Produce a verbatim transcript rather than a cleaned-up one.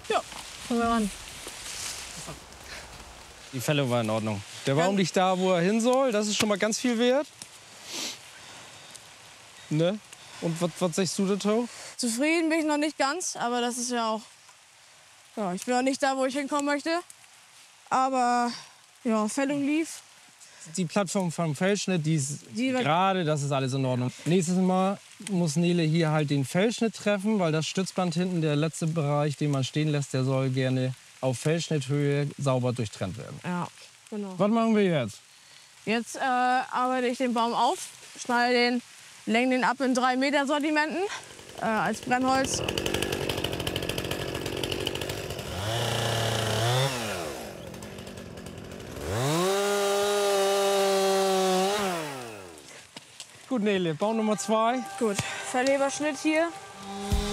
Ja, kommen wir ran. Die Fällung war in Ordnung. Der Baum liegt da, wo er hin soll. Das ist schon mal ganz viel wert. Ne? Und was, was sagst du dazu? Zufrieden bin ich noch nicht ganz, aber das ist ja auch... Ja, ich bin auch nicht da, wo ich hinkommen möchte. Aber ja, Fällung lief. Die Plattform vom Fellschnitt, die ist Die wird- gerade, das ist alles in Ordnung. Nächstes Mal muss Nele hier halt den Fellschnitt treffen, weil das Stützband hinten, der letzte Bereich, den man stehen lässt, der soll gerne auf Fellschnitthöhe sauber durchtrennt werden. Ja, genau. Was machen wir jetzt? Jetzt äh, arbeite ich den Baum auf, schneide den, länge den ab in drei Meter Sortimenten äh, als Brennholz. Gut, Nele, Baum Nummer zwei. Gut, Verleberschnitt hier.